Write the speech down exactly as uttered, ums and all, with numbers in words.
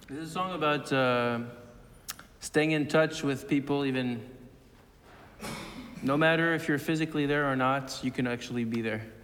This is a song about uh, staying in touch with people, even no matter if you're physically there or not, you can actually be there.